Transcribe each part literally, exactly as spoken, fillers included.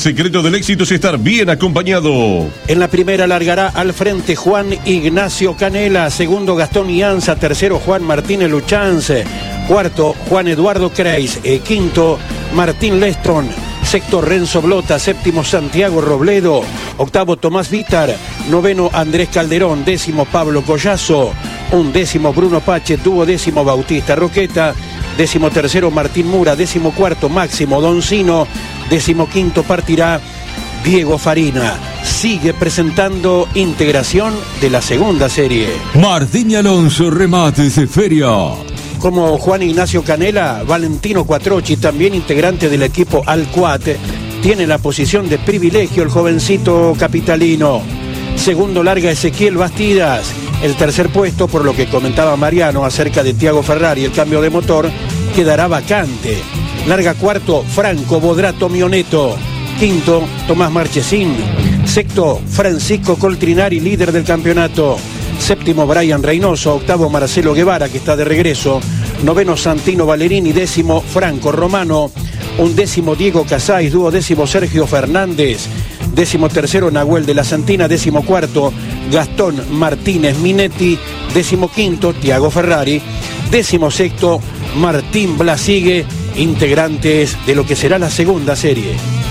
secreto del éxito es estar bien acompañado. En la primera largará al frente Juan Ignacio Canela, segundo Gastón Ianza, tercero Juan Martínez Luchanz, cuarto Juan Eduardo Kreis, eh, quinto Martín Leston, sexto Renzo Blota, séptimo Santiago Robledo, octavo Tomás Vítar, noveno Andrés Calderón, décimo Pablo Collazo, undécimo Bruno Pache, duodécimo Bautista Roqueta, décimo tercero Martín Mura, décimo cuarto Máximo Doncino, décimo quinto partirá Diego Farina. Sigue presentando integración de la segunda serie. Martín Alonso, remates de feria. Como Juan Ignacio Canela, Valentino Quattrochi, también integrante del equipo Alcuate, tiene la posición de privilegio el jovencito capitalino. Segundo larga Ezequiel Bastidas. El tercer puesto, por lo que comentaba Mariano acerca de Tiago Ferrari, el cambio de motor quedará vacante. Larga cuarto Franco Bodrato Mioneto. Quinto Tomás Marchesín. Sexto Francisco Coltrinari, líder del campeonato. Séptimo Brian Reynoso, octavo Marcelo Guevara, que está de regreso, noveno Santino Valerini, décimo Franco Romano, undécimo Diego Casais, duodécimo Sergio Fernández, décimo tercero Nahuel de la Santina, décimo cuarto Gastón Martínez Minetti, décimo quinto Tiago Ferrari, décimo sexto Martín Blasigue, integrantes de lo que será la segunda serie.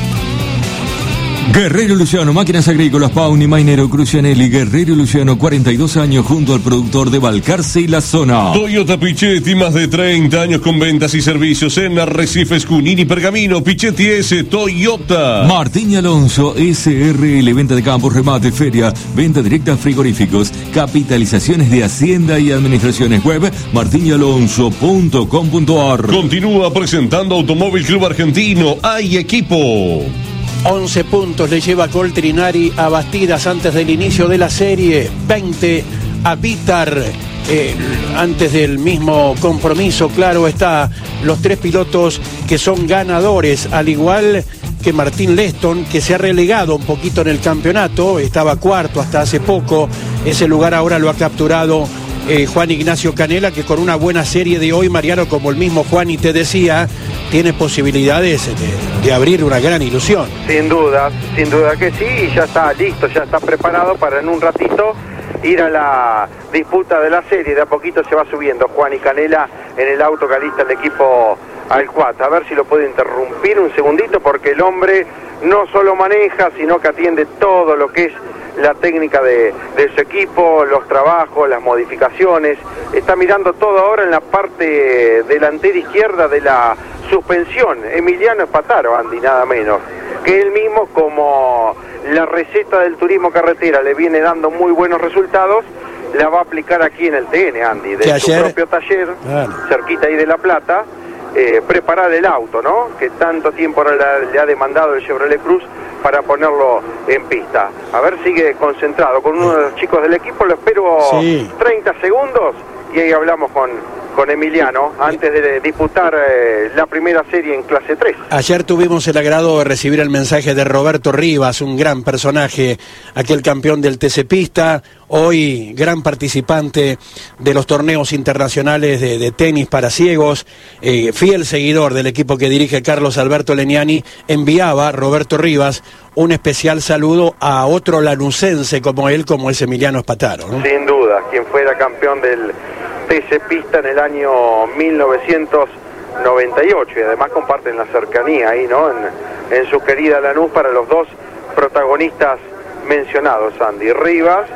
Guerrero Luciano, máquinas agrícolas, Pauni, Mainero, Crucianelli. Guerrero Luciano, cuarenta y dos años, junto al productor de Balcarce y la zona. Toyota Pichetti, más de treinta años con ventas y servicios en Arrecifes, Junín y Pergamino. Pichetti S, Toyota. Martín Alonso, S R L, venta de campos, remate, feria, venta directa, frigoríficos, capitalizaciones de Hacienda y administraciones web, martín alonso punto com punto a r. Continúa presentando Automóvil Club Argentino. Hay equipo. once puntos le lleva Coltrinari a Bastidas antes del inicio de la serie, veinte a Vítar. Eh, antes del mismo compromiso, claro está, los tres pilotos que son ganadores, al igual que Martín Leston, que se ha relegado un poquito en el campeonato, estaba cuarto hasta hace poco, ese lugar ahora lo ha capturado eh, Juan Ignacio Canela, que con una buena serie de hoy, Mariano, como el mismo Juan y te decía, tiene posibilidades de, de abrir una gran ilusión. Sin duda, sin duda que sí, ya está listo, ya está preparado para en un ratito ir a la disputa de la serie. De a poquito se va subiendo Juan y Canela en el auto que alista el equipo Alcuate. A ver si lo puede interrumpir un segundito, porque el hombre no solo maneja, sino que atiende todo lo que es la técnica de, de su equipo, los trabajos, las modificaciones. Está mirando todo ahora en la parte delantera izquierda de la suspensión. Emiliano Espataro, Andy, nada menos, que él mismo, como la receta del turismo carretera le viene dando muy buenos resultados, la va a aplicar aquí en el T N, Andy, de su propio taller, claro, cerquita ahí de La Plata. Eh, preparar el auto, ¿no? Que tanto tiempo le, le ha demandado el Chevrolet Cruz para ponerlo en pista. A ver, sigue concentrado con uno de los chicos del equipo. Lo espero sí. treinta segundos y ahí hablamos con, con Emiliano antes de disputar eh, la primera serie en clase tres. Ayer tuvimos el agrado de recibir el mensaje de Roberto Rivas, un gran personaje, aquel campeón del T C Pista, hoy gran participante de los torneos internacionales de, de tenis para ciegos, eh, fiel seguidor del equipo que dirige Carlos Alberto Leniani. Enviaba Roberto Rivas un especial saludo a otro lanucense como él, como es Emiliano Espataro, ¿no? Sin duda, quien fuera campeón del T C Pista en el año mil novecientos noventa y ocho, y además comparten la cercanía ahí, ¿no? En, en su querida Lanús, para los dos protagonistas mencionados, Andy Rivas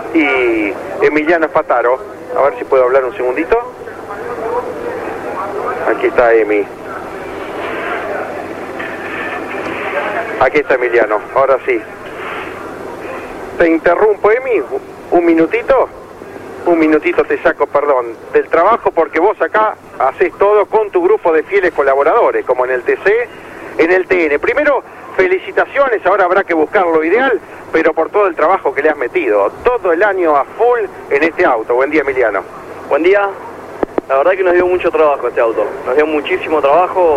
y Emiliano Espataro. A ver si puedo hablar un segundito. Aquí está Emi. Aquí está Emiliano, ahora sí. Te interrumpo, Emi, un minutito. Un minutito te saco, perdón, del trabajo, porque vos acá haces todo con tu grupo de fieles colaboradores, como en el T C, en el T N. Primero, felicitaciones, ahora habrá que buscar lo ideal, pero por todo el trabajo que le has metido, todo el año a full en este auto. Buen día, Emiliano. Buen día. La verdad que nos dio mucho trabajo este auto, nos dio muchísimo trabajo,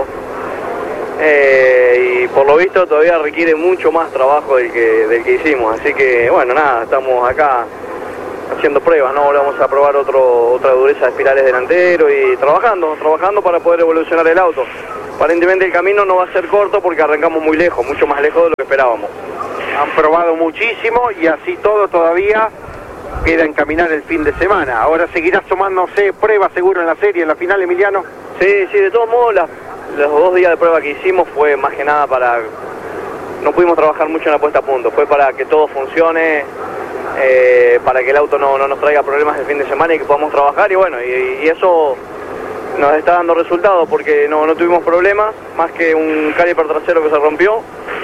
eh, y por lo visto todavía requiere mucho más trabajo del que, del que hicimos, así que bueno, nada, estamos acá haciendo pruebas, ¿no? Vamos a probar otro, otra dureza de espirales delanteros y trabajando, trabajando para poder evolucionar el auto. aparentemente el camino no va a ser corto porque arrancamos muy lejos, mucho más lejos de lo que esperábamos. Han probado muchísimo y así todo todavía queda encaminar el fin de semana. Ahora seguirás tomándose pruebas seguro en la serie, en la final, Emiliano. Sí, sí, de todos modos, la, los dos días de prueba que hicimos fue más que nada para... No pudimos trabajar mucho en la puesta a punto, fue para que todo funcione, eh, para que el auto no, no nos traiga problemas el fin de semana y que podamos trabajar, y bueno, y, y eso nos está dando resultados porque no, no tuvimos problemas, más que un caliper trasero que se rompió,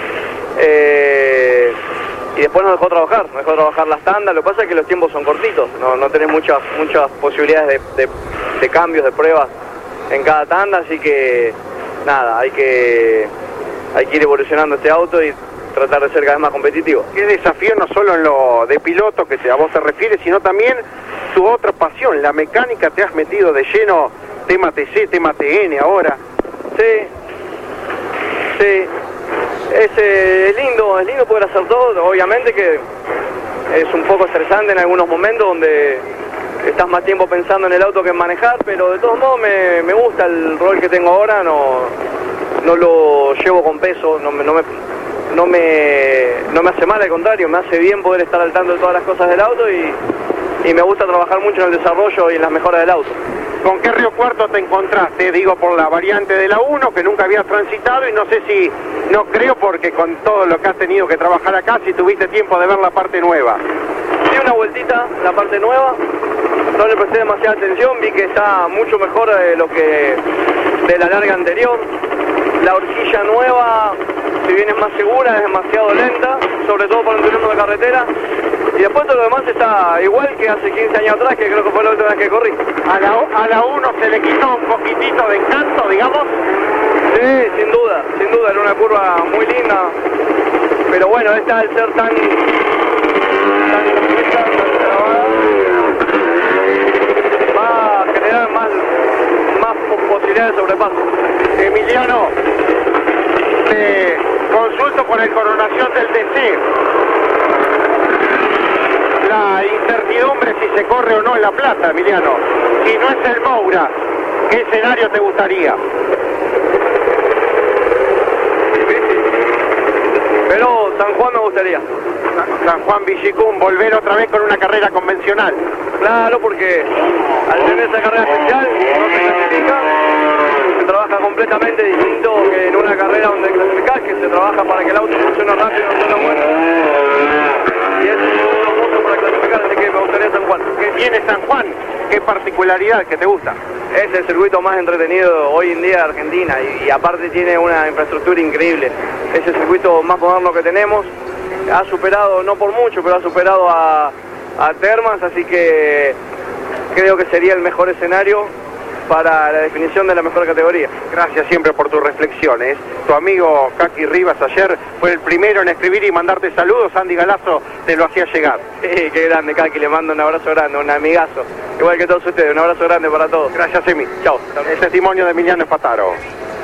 eh, y después nos dejó trabajar, nos dejó trabajar las tandas. Lo que pasa es que los tiempos son cortitos, no, no tenés muchas, muchas posibilidades de, de, de cambios, de pruebas en cada tanda, así que nada, hay que... Hay que ir evolucionando este auto y tratar de ser cada vez más competitivo. Qué desafío no solo en lo de piloto que te, a vos te refieres, sino también tu otra pasión, la mecánica. Te has metido de lleno, tema T C, tema T N ahora. Sí, sí, es, eh, es lindo, es lindo poder hacer todo. Obviamente que es un poco estresante en algunos momentos donde estás más tiempo pensando en el auto que en manejar, pero de todos modos me, me gusta el rol que tengo ahora, no... No lo llevo con peso, no me, no, me, no, me, no me hace mal, al contrario, me hace bien poder estar al tanto de todas las cosas del auto y, y me gusta trabajar mucho en el desarrollo y en las mejoras del auto. ¿Con qué Río Cuarto te encontraste? Digo, por la variante de la uno, que nunca habías transitado, y no sé si, no creo porque con todo lo que has tenido que trabajar acá, si tuviste tiempo de ver la parte nueva. Di una vueltita, la parte nueva, no le presté demasiada atención, vi que está mucho mejor de lo que de la larga anterior. La horquilla nueva, si bien es más segura, es demasiado lenta, sobre todo para un turismo de carretera. Y después todo lo demás está igual que hace quince años atrás, que creo que fue la última vez que corrí. A la, a la uno se le quitó un poquitito de encanto, digamos. Sí, sin duda, sin duda, era una curva muy linda. Pero bueno, esta al ser tan... tan estrecha, tan trabada, va a generar más, más posibilidades de sobrepaso. Emiliano, te consulto por el coronación del T C. La incertidumbre si se corre o no en La Plata, Emiliano. Si no es el Moura, ¿qué escenario te gustaría? Pero San Juan me gustaría. San Juan Villicún, volver otra vez con una carrera convencional. Claro, porque al tener esa carrera especial no se clasifica, se trabaja completamente distinto que en una carrera donde clasificás, que se trabaja para que el auto funcione rápido, no solo bueno. Y es un punto para clasificar, así que me gustaría San Juan. ¿Qué tiene San Juan? ¿Qué particularidad que te gusta? Es el circuito más entretenido hoy en día de Argentina y, y aparte tiene una infraestructura increíble. Es el circuito más moderno que tenemos. Ha superado, no por mucho, pero ha superado a, a Termas, así que creo que sería el mejor escenario para la definición de la mejor categoría. Gracias siempre por tus reflexiones. Tu amigo Kaki Rivas ayer fue el primero en escribir y mandarte saludos. Andy Galazo te lo hacía llegar. Sí, qué grande, Kaki, le mando un abrazo grande, un amigazo. Igual que todos ustedes, un abrazo grande para todos. Gracias, Emi. Chao. El testimonio de Emiliano Espataro.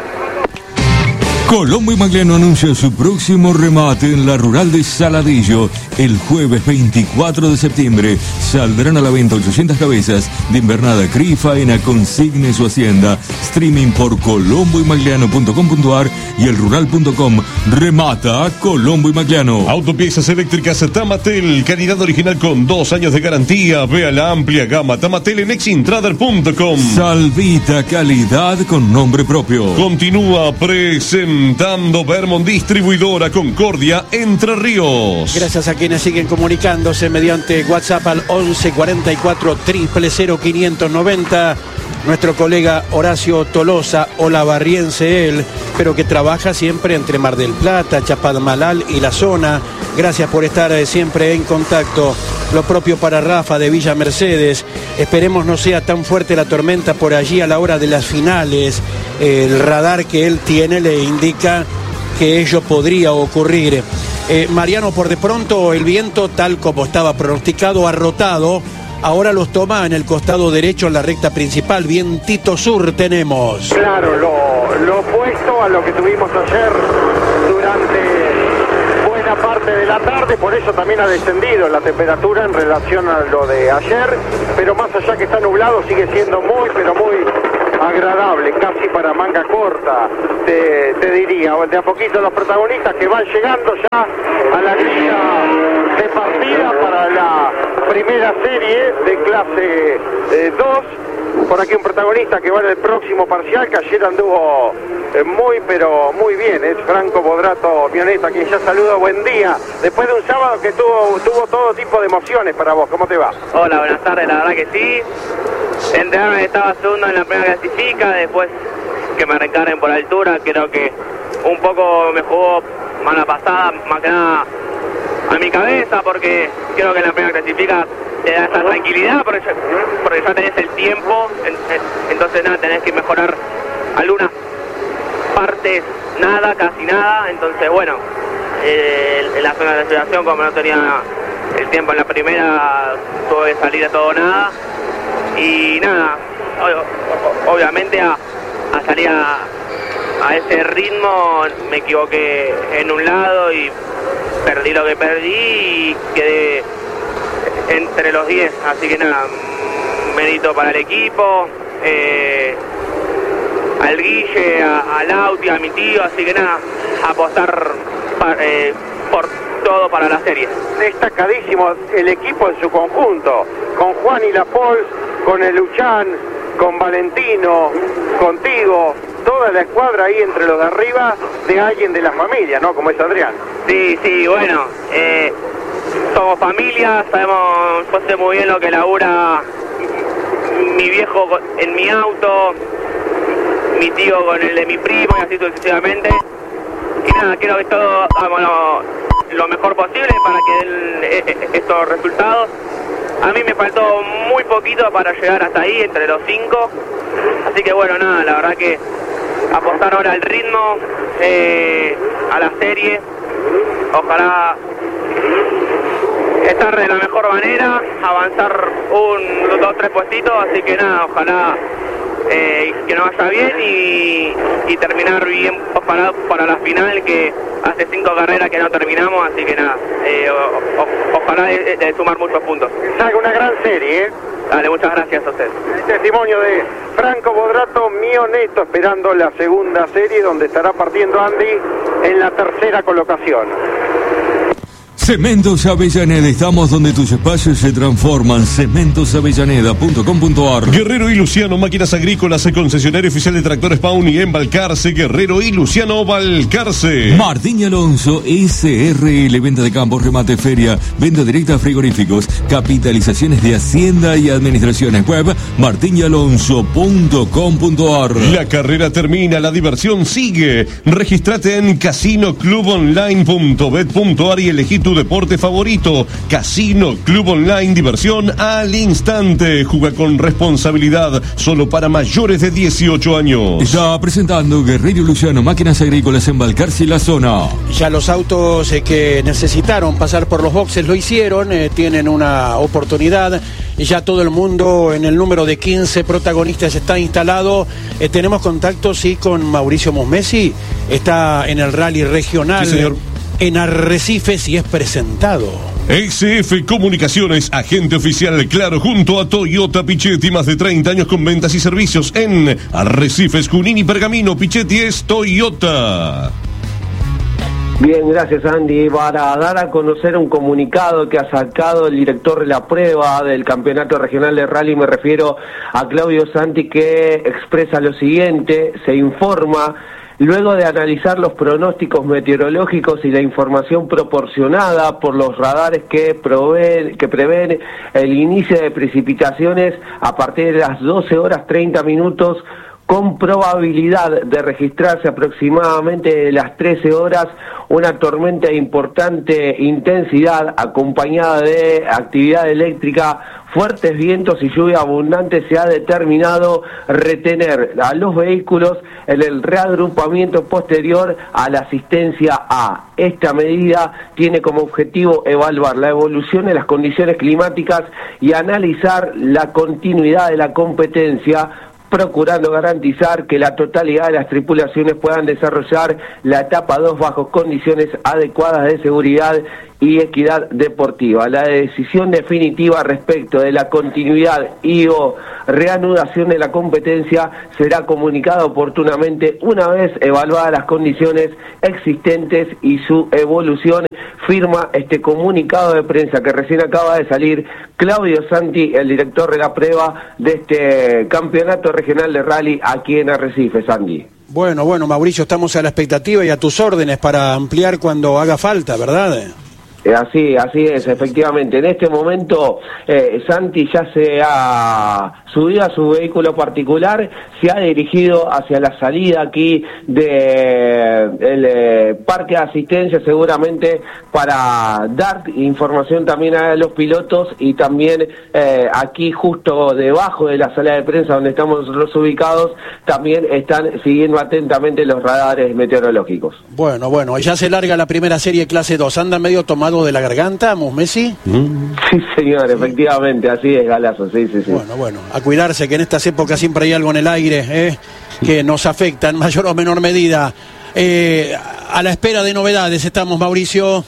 Colombo y Magliano anuncian su próximo remate en la Rural de Saladillo. El jueves veinticuatro de septiembre saldrán a la venta ochocientas cabezas de invernada Cri Faena. Consigne su hacienda. Streaming por colombo y magliano punto com punto a r y el rural punto com. Remata Colombo y Magliano. Autopiezas eléctricas Tamatel, calidad original con dos años de garantía. Vea la amplia gama Tamatel en exintrader punto com. Salvita, calidad con nombre propio. Continúa presentando Vermont Distribuidora Concordia Entre Ríos. Gracias a quienes siguen comunicándose mediante WhatsApp al once cuarenta y cuatro cero cero cero quinientos noventa. Nuestro colega Horacio Tolosa, olavarriense él, pero que trabaja siempre entre Mar del Plata, Chapadmalal y la zona. Gracias por estar siempre en contacto. Lo propio para Rafa de Villa Mercedes. Esperemos no sea tan fuerte la tormenta por allí a la hora de las finales. El radar que él tiene le indica que ello podría ocurrir. Eh, Mariano, por de pronto el viento, tal como estaba pronosticado, ha rotado. Ahora los toma en el costado derecho en la recta principal. Vientito sur tenemos. Claro, lo, lo opuesto a lo que tuvimos ayer durante buena parte de la tarde, por eso también ha descendido la temperatura en relación a lo de ayer, pero más allá que está nublado sigue siendo muy, pero muy agradable, casi para manga corta, te, te diría. De a poquito los protagonistas que van llegando ya a la grilla de partida para la primera serie de clase eh, dos. Por aquí un protagonista que va en el próximo parcial, que ayer anduvo eh, muy, pero muy bien. Es Franco Bodrato Mionetto, a quien ya saludo. Buen día. Después de un sábado que tuvo, tuvo todo tipo de emociones para vos. ¿Cómo te va? Hola, buenas tardes. La verdad que sí. Enterarme que estaba segundo en la primera clasifica, después que me recarguen por altura. Creo que un poco me jugó mala pasada, más que nada a mi cabeza, porque creo que en la primera clasifica te da esa tranquilidad, porque ya, porque ya tenés el tiempo, en, en, entonces nada, tenés que mejorar algunas partes, nada, casi nada. Entonces bueno, eh, en la zona de clasificación, como no tenía el tiempo en la primera, tuve que salir a todo o nada, y nada, ob obviamente a, a salir a, a ese ritmo me equivoqué en un lado y perdí lo que perdí y quedé entre los diez, así que nada, mérito para el equipo, eh, al Guille, a, a Lauti, a mi tío, así que nada, apostar pa, eh, por todo para la serie. Destacadísimo el equipo en su conjunto, con Juan y La Pols, con el Luchán, con Valentino, contigo, toda la escuadra ahí entre los de arriba de alguien de la familia, ¿no? Como es Adrián. Sí, sí, bueno, eh, somos familia, sabemos, yo sé muy bien lo que labura mi viejo en mi auto, mi tío con el de mi primo y así sucesivamente. Y nada, quiero que todo hagamos lo, lo mejor posible para que den estos resultados. A mí me faltó muy poquito para llegar hasta ahí, entre los cinco. Así que bueno, nada, la verdad que apostar ahora al ritmo, eh, a la serie. Ojalá estar de la mejor manera, avanzar un, dos, tres puestitos, así que nada, ojalá eh, que nos vaya bien y, y terminar bien para, para la final, que hace cinco carreras que no terminamos, así que nada, eh, o, o, ojalá de, de sumar muchos puntos. Salga una gran serie, ¿eh? Dale, muchas gracias a usted. El testimonio de Franco Bodrato Mionetto, esperando la segunda serie, donde estará partiendo Andy en la tercera colocación. Cementos Avellaneda, estamos donde tus espacios se transforman. cementos avellaneda punto com punto ar. Guerrero y Luciano, máquinas agrícolas, concesionario oficial de tractores Pauni en Balcarce. Guerrero y Luciano, Balcarce. Martín y Alonso, S R L, venta de campos, remate, feria, venta directa a frigoríficos, capitalizaciones de hacienda y administraciones. Web martín y alonso punto com punto ar. La carrera termina, la diversión sigue. Regístrate en casino club online punto bet punto ar y elegí tu deporte favorito. Casino Club Online, diversión al instante. Juega con responsabilidad, solo para mayores de dieciocho años. Está presentando Guerrero y Luciano, máquinas agrícolas en Balcarce y la zona. Ya los autos eh, que necesitaron pasar por los boxes lo hicieron, eh, tienen una oportunidad. Ya todo el mundo en el número de quince protagonistas está instalado. Eh, tenemos contacto, sí, con Mauricio Musmesi. Está en el rally regional. Sí, señor. En Arrecifes y es presentado. X F Comunicaciones, agente oficial Claro, junto a Toyota Pichetti, más de treinta años con ventas y servicios en Arrecifes, Junín y Pergamino. Pichetti es Toyota. Bien, gracias Andy. Para dar a conocer un comunicado que ha sacado el director de la prueba del Campeonato Regional de Rally, me refiero a Claudio Santi, que expresa lo siguiente: se informa, luego de analizar los pronósticos meteorológicos y la información proporcionada por los radares que, proveen, que prevén el inicio de precipitaciones a partir de las doce horas treinta minutos, con probabilidad de registrarse aproximadamente de las trece horas, una tormenta de importante intensidad acompañada de actividad eléctrica, fuertes vientos y lluvia abundante, se ha determinado retener a los vehículos en el reagrupamiento posterior a la asistencia A. Esta medida tiene como objetivo evaluar la evolución de las condiciones climáticas y analizar la continuidad de la competencia procurando garantizar que la totalidad de las tripulaciones puedan desarrollar la etapa dos bajo condiciones adecuadas de seguridad y equidad deportiva. La decisión definitiva respecto de la continuidad y o reanudación de la competencia será comunicada oportunamente una vez evaluadas las condiciones existentes y su evolución, firma este comunicado de prensa que recién acaba de salir Claudio Santi, el director de la prueba de este campeonato regional de rally aquí en Arrecife, Sandy. Bueno, bueno, Mauricio, estamos a la expectativa y a tus órdenes para ampliar cuando haga falta, ¿verdad? Así, así es, efectivamente. En este momento, eh, Santi ya se ha subido a su vehículo particular, se ha dirigido hacia la salida aquí del de, eh, parque de asistencia, seguramente para dar información también a los pilotos, y también eh, aquí justo debajo de la sala de prensa donde estamos nosotros ubicados, también están siguiendo atentamente los radares meteorológicos. Bueno, bueno, ya se larga la primera serie clase dos. ¿Anda medio tomado de la garganta, Musmesi? Mm. Sí, señor, efectivamente, así es, Galazo, sí, sí, sí. Bueno, bueno, a cuidarse, que en estas épocas siempre hay algo en el aire, ¿eh? que nos afecta en mayor o menor medida. Eh, a la espera de novedades estamos, Mauricio.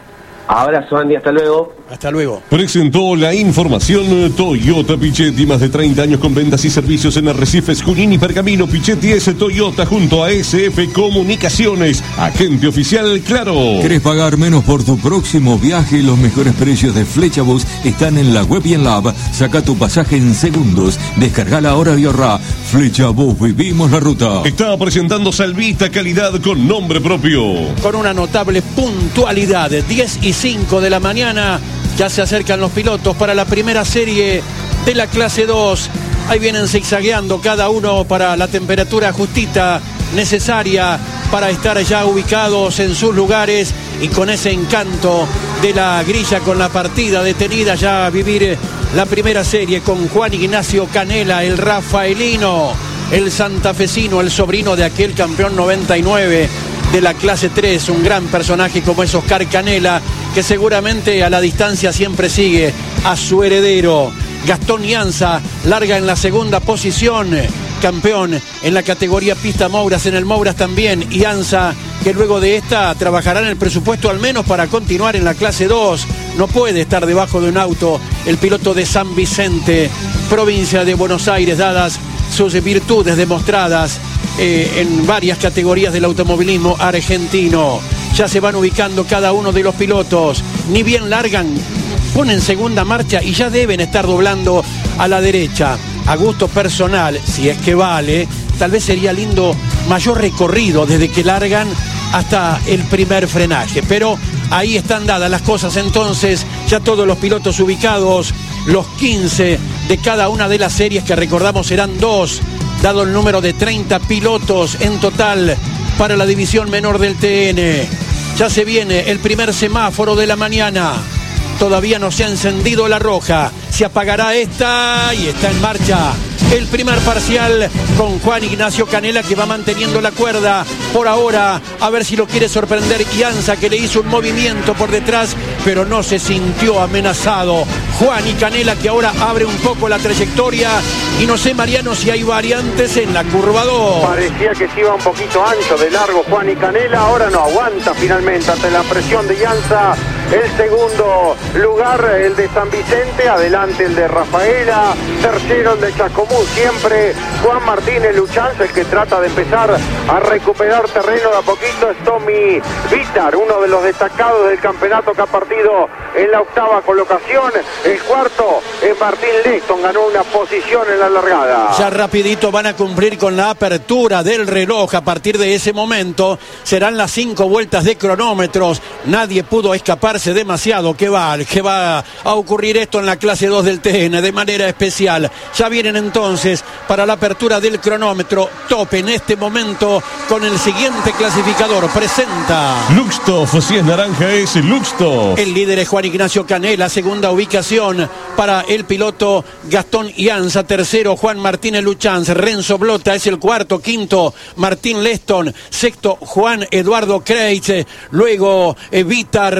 Abrazo, Andy, hasta luego. Hasta luego. Presentó la información Toyota Pichetti, más de treinta años con ventas y servicios en Arrecifes, Junín y Pergamino. Pichetti es Toyota junto a S F Comunicaciones, agente oficial Claro. ¿Querés pagar menos por tu próximo viaje? Los mejores precios de Flechabus están en la web y en la app. Saca tu pasaje en segundos. Descargala ahora y ahorra. Flechabus, vivimos la ruta. Está presentando Salvita, calidad con nombre propio. Con una notable puntualidad, diez y cinco de la mañana. Ya se acercan los pilotos para la primera serie de la clase dos. Ahí vienen zigzagueando cada uno para la temperatura justita necesaria para estar ya ubicados en sus lugares y con ese encanto de la grilla, con la partida detenida, ya vivir la primera serie con Juan Ignacio Canela, el rafaelino, el santafesino, el sobrino de aquel campeón noventa y nueve de la clase tres, un gran personaje como es Oscar Canela, que seguramente a la distancia siempre sigue a su heredero. Gastón Ianza larga en la segunda posición, campeón en la categoría pista Mouras, en el Mouras también. Ianza, que luego de esta trabajará en el presupuesto al menos para continuar en la clase dos. No puede estar debajo de un auto el piloto de San Vicente, provincia de Buenos Aires, dadas sus virtudes demostradas eh, en varias categorías del automovilismo argentino. Ya se van ubicando cada uno de los pilotos, ni bien largan, ponen segunda marcha y ya deben estar doblando a la derecha. A gusto personal, si es que vale, tal vez sería lindo mayor recorrido desde que largan hasta el primer frenaje, pero ahí están dadas las cosas entonces, ya todos los pilotos ubicados, los quince de cada una de las series, que recordamos serán dos, dado el número de treinta pilotos en total para la división menor del T N. Ya se viene el primer semáforo de la mañana. Todavía no se ha encendido la roja. Se apagará esta y está en marcha el primer parcial con Juan Ignacio Canela, que va manteniendo la cuerda por ahora. A ver si lo quiere sorprender Ianza, que le hizo un movimiento por detrás, pero no se sintió amenazado. Juan y Canela, que ahora abre un poco la trayectoria. Y no sé, Mariano, si hay variantes en la curva dos. Parecía que se iba un poquito ancho de largo Juan y Canela. Ahora no aguanta finalmente ante la presión de Ianza. El segundo lugar, el de San Vicente. Adelante el de Rafaela. Tercero el de Chascomún. Siempre Juan Martínez Luchanza, el que trata de empezar a recuperar terreno de a poquito, es Tommy Vitar, uno de los destacados del campeonato, que ha partido en la octava colocación. El cuarto es Martín Leston, ganó una posición en la largada. Ya rapidito van a cumplir con la apertura del reloj. A partir de ese momento serán las cinco vueltas de cronómetros. Nadie pudo escaparse demasiado. ¿Qué va? ¿Qué va a ocurrir esto en la clase dos del T N de manera especial? Ya vienen entonces para la apertura del cronómetro. Top en este momento con el siguiente clasificador. Presenta Luxtoff, si es naranja es Luxtoff. El líder es Juan Ignacio Canela, segunda ubicación para el piloto Gastón Ianza, tercero Juan Martínez Luchanz, Renzo Blota es el cuarto, quinto Martín Leston, sexto Juan Eduardo Kreitz, luego eh, Vitar, eh,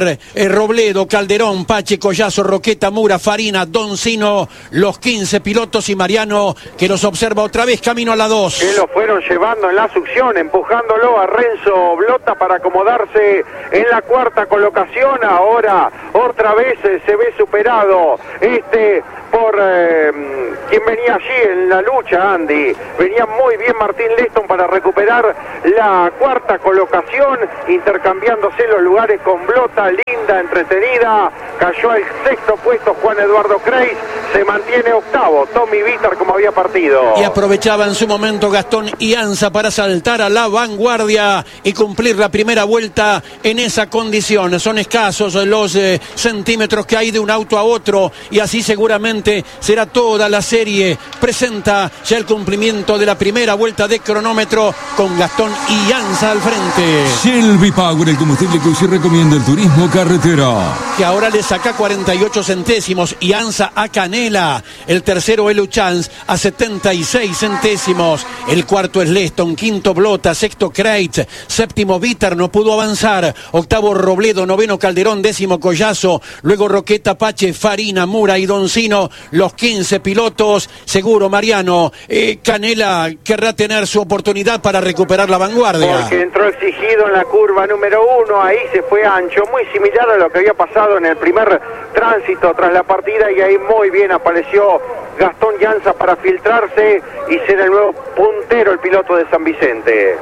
eh, Robledo, Calderón, Pache, Collazo, Roqueta, Mura, Farina, Doncino, los quince pilotos y Mariano, que los observa otra vez camino a la dos. Que lo fueron llevando en la succión, empujándolo a Renzo Blota para acomodarse en la cuarta colocación. Ahora otra vez eh, se ve superado este por eh, quien venía allí en la lucha, Andy. Venía muy bien Martín Leston para recuperar la cuarta colocación, intercambiándose los lugares con Blota. Linda, entretenida, cayó al sexto puesto Juan Eduardo Kreis, se mantiene octavo Tommy Vitar como había partido. Y aprovechaba en su momento Gastón Ianza para saltar a la vanguardia y cumplir la primera vuelta en esa condición. Son escasos los eh, centímetros que hay de un auto a otro, y así seguramente será toda la serie. Presenta ya el cumplimiento de la primera vuelta de cronómetro con Gastón Ianza al frente. Shelby Power, el combustible que usted recomienda el turismo carretera, que ahora le saca cuarenta y ocho centésimos. Ianza a Canela. El tercero es Luchans a setenta y seis centésimos. El cuarto es Leston, quinto Blota, sexto Kreitz, séptimo Vitar, no pudo avanzar. Octavo Robledo, noveno Calderón, décimo Collazo. Luego Roqueta, Pache, Farina, Mura y Doncino, los quince pilotos. Seguro Mariano, eh, Canela querrá tener su oportunidad para recuperar la vanguardia. Porque entró exigido en la curva número uno, ahí se fue ancho, muy similar a lo que había pasado en el primer tránsito tras la partida, y ahí muy bien apareció Gastón Ianza para filtrarse y ser el nuevo puntero, el piloto de San Vicente.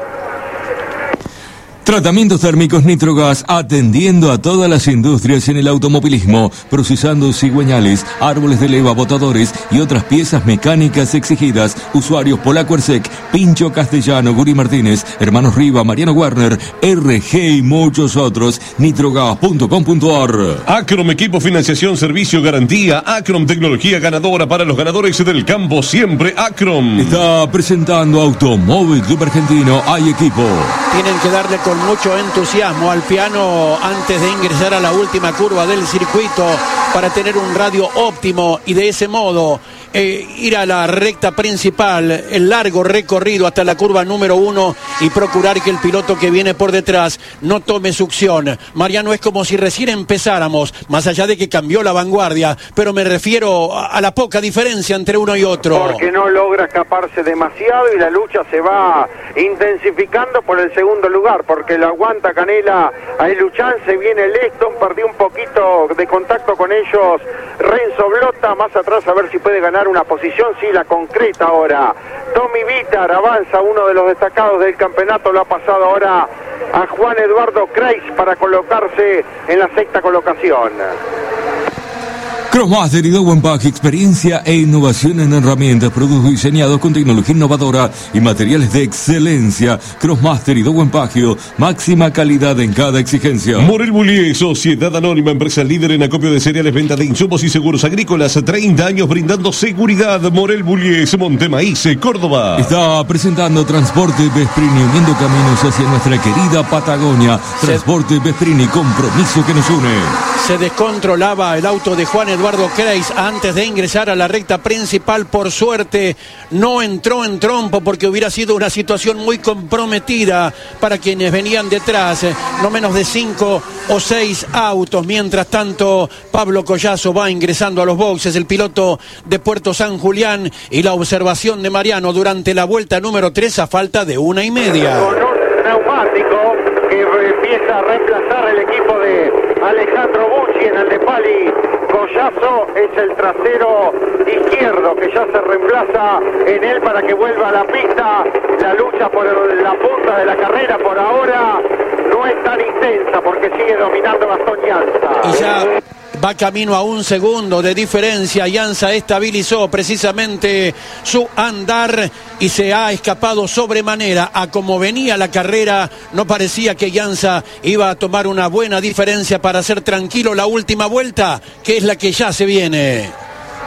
Tratamientos térmicos Nitrogas, atendiendo a todas las industrias en el automovilismo, procesando cigüeñales, árboles de leva, botadores y otras piezas mecánicas exigidas. Usuarios Polaco Ersec, Pincho Castellano, Guri Martínez, Hermanos Riva, Mariano Werner, R G y muchos otros. nitrogas punto com punto a r. Acrom Equipo, Financiación, Servicio, Garantía. Acrom Tecnología ganadora para los ganadores del campo, siempre Acrom. Está presentando Automóvil Club Argentino. Hay equipo. Tienen que darle con mucho entusiasmo al piano antes de ingresar a la última curva del circuito para tener un radio óptimo y de ese modo eh, ir a la recta principal, el largo recorrido hasta la curva número uno, y procurar que el piloto que viene por detrás no tome succión. Mariano, es como si recién empezáramos, más allá de que cambió la vanguardia, pero me refiero a, a la poca diferencia entre uno y otro. Porque no logra escaparse demasiado y la lucha se va intensificando por el segundo lugar, porque lo aguanta Canela, ahí Luchán, se viene Leston, perdió un poquito de contacto con ellos Renzo Blota, más atrás a ver si puede ganar una posición, sí, la concreta ahora. Tommy Vitar avanza, uno de los destacados del campeonato, lo ha pasado ahora a Juan Eduardo Kreis para colocarse en la sexta colocación. Crossmaster y Dowen Pack, experiencia e innovación en herramientas, productos diseñados con tecnología innovadora y materiales de excelencia. Crossmaster y Dowen Pagio, máxima calidad en cada exigencia. Morel Bullier, Sociedad Anónima, empresa líder en acopio de cereales, venta de insumos y seguros agrícolas, treinta años brindando seguridad. Morel Bullier, Montemaíz, Córdoba. Está presentando Transporte Vesprini, uniendo caminos hacia nuestra querida Patagonia. Transporte Vesprini, compromiso que nos une. Se descontrolaba el auto de Juan Eduardo Kreis antes de ingresar a la recta principal. Por suerte no entró en trompo, porque hubiera sido una situación muy comprometida para quienes venían detrás, eh, no menos de cinco o seis autos. Mientras tanto, Pablo Collazo va ingresando a los boxes, el piloto de Puerto San Julián, y la observación de Mariano durante la vuelta número tres a falta de una y media. Con un neumático que empieza a reemplazar el equipo de Alejandro Bucci en el de Pali. Collazo es el trasero izquierdo que ya se reemplaza en él para que vuelva a la pista. La lucha por la punta de la carrera por ahora no es tan intensa porque sigue dominando Gastón Ianza. Y ya va camino a un segundo de diferencia. Ianza estabilizó precisamente su andar y se ha escapado sobremanera. A como venía la carrera, no parecía que Ianza iba a tomar una buena diferencia para hacer tranquilo la última vuelta, que es la que ya se viene.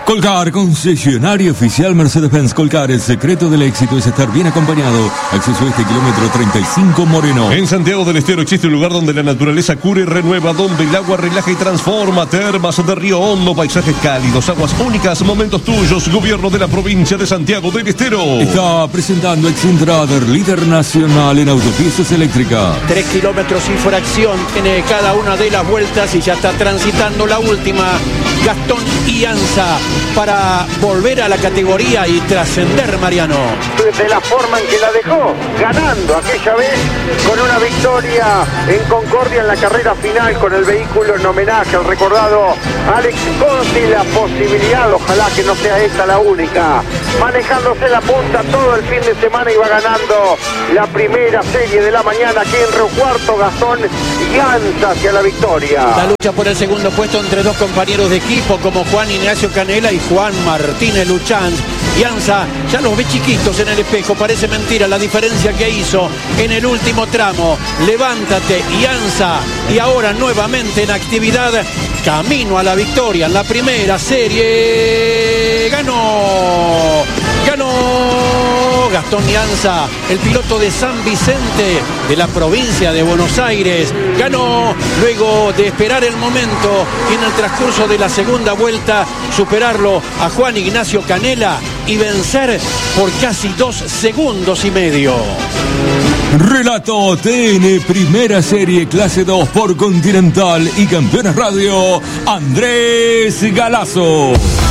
Colcar, concesionario oficial Mercedes-Benz. Colcar, el secreto del éxito es estar bien acompañado. Acceso a este kilómetro treinta y cinco Moreno. En Santiago del Estero existe un lugar donde la naturaleza cura y renueva, donde el agua relaja y transforma. Termas de Río Hondo, paisajes cálidos, aguas únicas, momentos tuyos. Gobierno de la provincia de Santiago del Estero. Está presentando Excentrader, líder nacional en autopistas eléctricas. Tres kilómetros sin fracción tiene cada una de las vueltas y ya está transitando la última. Gastón Ianza para volver a la categoría y trascender, Mariano. De la forma en que la dejó, ganando aquella vez con una victoria en Concordia en la carrera final con el vehículo en homenaje al recordado Alex Conti. La posibilidad, ojalá que no sea esta la única, manejándose la punta todo el fin de semana y va ganando la primera serie de la mañana aquí en Río Cuarto. Gastón Ianza hacia la victoria. La lucha por el segundo puesto entre dos compañeros de equipo como Juan Ignacio Canela y Juan Martínez Luchán. Ianza ya los ve chiquitos en el espejo, parece mentira la diferencia que hizo en el último tramo. Levántate, Ianza, y ahora nuevamente en actividad, camino a la victoria en la primera serie. Ganó, ganó Gastón Ianza, el piloto de San Vicente de la provincia de Buenos Aires. Ganó luego de esperar el momento y en el transcurso de la segunda vuelta superarlo a Juan Ignacio Canela y vencer por casi dos segundos y medio. Relato T N, primera serie clase dos por Continental y Campeones Radio, Andrés Galazo.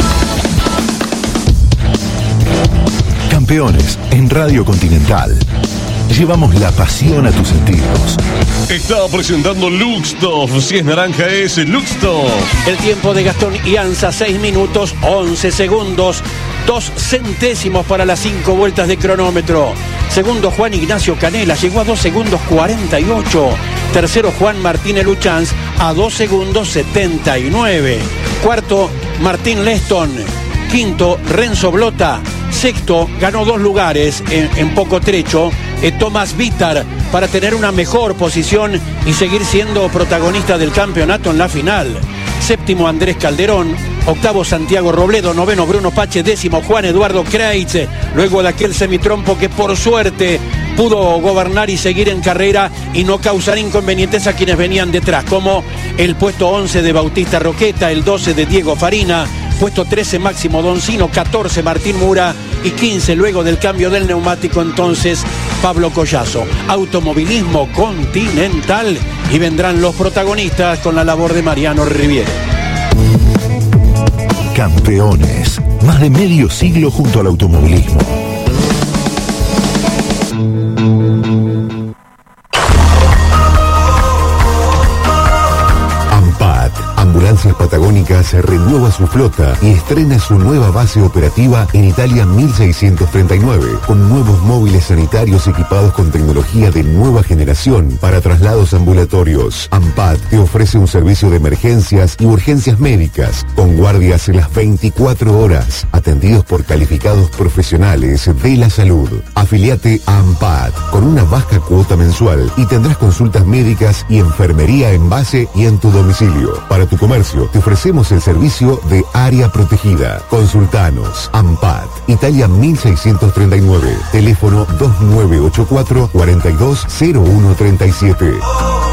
Campeones en Radio Continental. Llevamos la pasión a tus sentidos. Está presentando Luxtoff. Si es naranja es Luxtoff. El tiempo de Gastón Ianza, seis minutos, once segundos. Dos centésimos para las cinco vueltas de cronómetro. Segundo, Juan Ignacio Canela, llegó a dos segundos cuarenta y ocho. Tercero, Juan Martínez Luchans, a dos segundos setenta y nueve. Cuarto, Martín Leston. Quinto, Renzo Blota. Sexto, ganó dos lugares en, en poco trecho, eh, Tomás Vitar, para tener una mejor posición y seguir siendo protagonista del campeonato en la final. Séptimo, Andrés Calderón. Octavo, Santiago Robledo. Noveno, Bruno Pache. Décimo, Juan Eduardo Kreitz. Luego de aquel semitrompo que por suerte pudo gobernar y seguir en carrera y no causar inconvenientes a quienes venían detrás, como el puesto once de Bautista Roqueta, el doce de Diego Farina, puesto trece Máximo Doncino, catorce Martín Mura y quince luego del cambio del neumático entonces Pablo Collazo. Automovilismo Continental y vendrán los protagonistas con la labor de Mariano Riviere. Campeones, más de medio siglo junto al automovilismo. Ambulancias Patagónicas renueva su flota y estrena su nueva base operativa en Italia mil seiscientos treinta y nueve, con nuevos móviles sanitarios equipados con tecnología de nueva generación para traslados ambulatorios. AMPAT te ofrece un servicio de emergencias y urgencias médicas, con guardias las veinticuatro horas, atendidos por calificados profesionales de la salud. Afiliate a AMPAT con una baja cuota mensual y tendrás consultas médicas y enfermería en base y en tu domicilio. Para tu comercio, te ofrecemos el servicio de área protegida. Consultanos. AMPAT, Italia mil seiscientos treinta y nueve. Teléfono dos nueve ocho cuatro, cuatro dos cero uno tres siete.